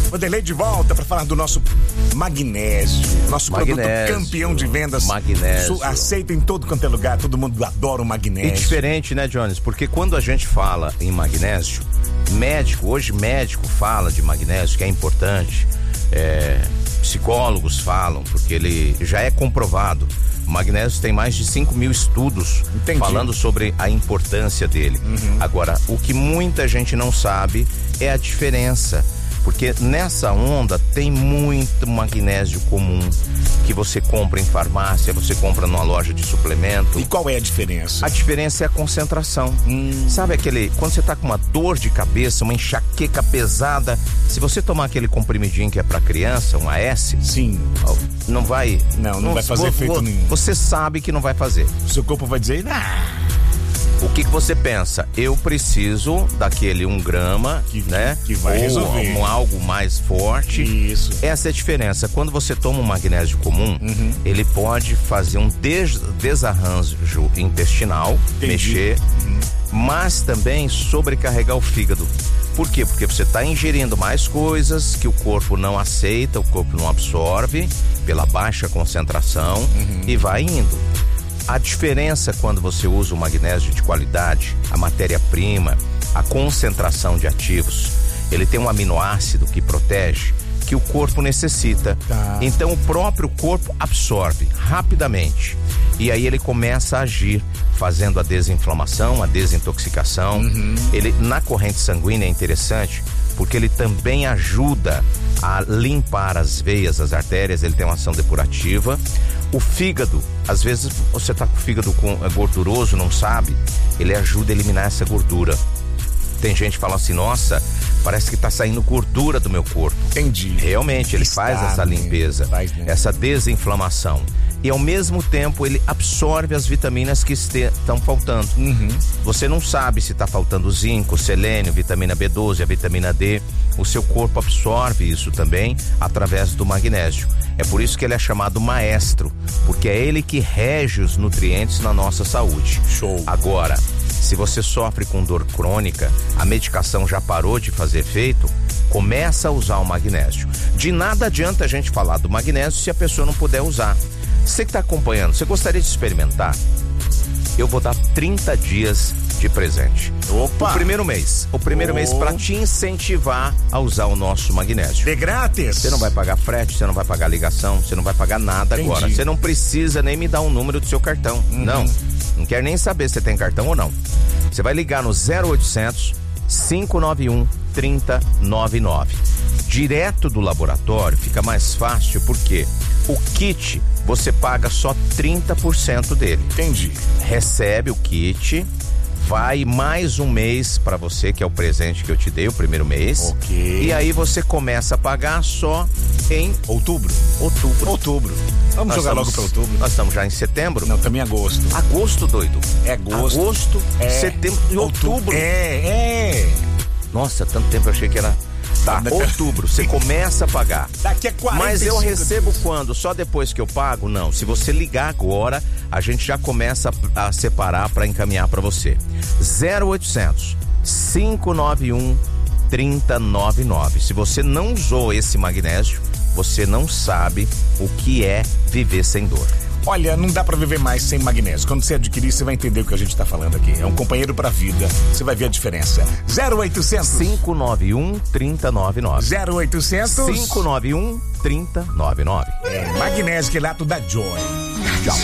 Vanderlei de volta para falar do nosso magnésio. Nosso produto campeão de vendas. Magnésio. Aceita em todo quanto é lugar, todo mundo adora o magnésio. E diferente, né, Jones? Porque quando a gente fala em magnésio, hoje médico fala de magnésio, que é importante. Psicólogos falam, porque ele já é comprovado. O magnésio tem mais de 5.000 estudos falando sobre a importância dele. Agora, o que muita gente não sabe é a diferença. Porque nessa onda tem muito magnésio comum que você compra em farmácia, você compra numa loja de suplemento. E qual é a diferença? A diferença é a concentração. Sabe quando você tá com uma dor de cabeça, uma enxaqueca pesada, se você tomar aquele comprimidinho que é pra criança, um AS, sim, não vai... Não vai fazer efeito nenhum. Você sabe que não vai fazer. O seu corpo vai dizer... O que você pensa? Eu preciso daquele 1 grama, né? Que vai resolver. Ou algo mais forte. Isso. Essa é a diferença. Quando você toma um magnésio comum, ele pode fazer um desarranjo intestinal, mexer, mas também sobrecarregar o fígado. Por quê? Porque você está ingerindo mais coisas que o corpo não aceita, o corpo não absorve pela baixa concentração e vai indo. A diferença quando você usa o magnésio de qualidade, a matéria-prima, a concentração de ativos, ele tem um aminoácido que protege, que o corpo necessita. Então o próprio corpo absorve rapidamente. E aí ele começa a agir, fazendo a desinflamação, a desintoxicação. Ele, na corrente sanguínea, é interessante, porque ele também ajuda a limpar as veias, as artérias, ele tem uma ação depurativa. O fígado, às vezes você tá com o fígado gorduroso, não sabe, ele ajuda a eliminar essa gordura. Tem gente que fala assim, nossa, parece que tá saindo gordura do meu corpo. Entendi. Realmente, ele faz essa limpeza, essa desinflamação. E ao mesmo tempo ele absorve as vitaminas que estão faltando. Você não sabe se está faltando zinco, selênio, vitamina B12, a vitamina D. O seu corpo absorve isso também através do magnésio. É por isso que ele é chamado maestro, porque é ele que rege os nutrientes na nossa saúde. Show. Agora, se você sofre com dor crônica, a medicação já parou de fazer efeito, começa a usar o magnésio. De nada adianta a gente falar do magnésio se a pessoa não puder usar. Você que está acompanhando, você gostaria de experimentar? Eu vou dar 30 dias de presente. Opa! O primeiro mês para te incentivar a usar o nosso magnésio. De grátis! Você não vai pagar frete, você não vai pagar ligação, você não vai pagar nada. Entendi. Agora. Você não precisa nem me dar um número do seu cartão. Não quero nem saber se você tem cartão ou não. Você vai ligar no 0800 591 3099. Direto do laboratório fica mais fácil porque o kit você paga só 30% dele. Entendi. Recebe o kit, vai mais um mês para você, que é o presente que eu te dei, o primeiro mês. Ok. E aí você começa a pagar só em outubro. Vamos jogar logo para outubro. Nós estamos já em setembro. Não, também agosto. Agosto, doido. É agosto. Setembro e outubro. Nossa, tanto tempo eu achei que era... outubro, você começa a pagar. Daqui a 45 Mas eu recebo dias. quando? Só depois que eu pago? Não. Se você ligar agora, a gente já começa a separar para encaminhar para você. 0800 591 3099. Se você não usou esse magnésio, você não sabe o que é viver sem dor. Olha, não dá pra viver mais sem magnésio. Quando você adquirir, você vai entender o que a gente tá falando aqui. É um companheiro pra vida. Você vai ver a diferença. 0800 591 3099. 0800 591 3099. Magnésio quelato da Joy.